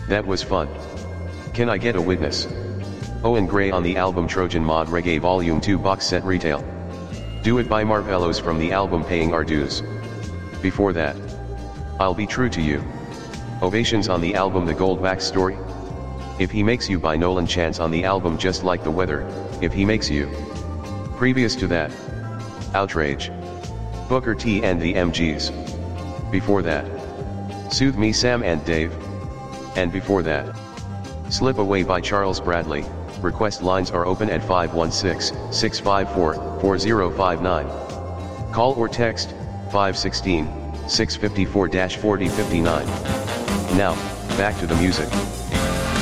That was fun. Can I get a witness? Owen Gray on the album Trojan Mod Reggae Volume 2 box set retail. Do It by Marvellos from the album Paying Our Dues. Before that, I'll Be True to You. Ovations on the album The Goldback Story. If He Makes You by Nolan Chance on the album Just Like the Weather, If He Makes You. Previous to that, Outrage. Booker T and the MGs. Before that, Soothe Me Sam and Dave. And before that, Slip Away by Charles Bradley. Request lines are open at 516-654-4059. Call or text 516-654-4059. Now, back to the music.